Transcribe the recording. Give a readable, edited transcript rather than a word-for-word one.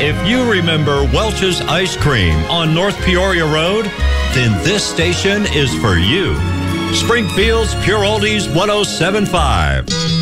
If you remember Welch's Ice Cream on North Peoria Road, then this station is for you. Springfield's Pure Oldies 107.5.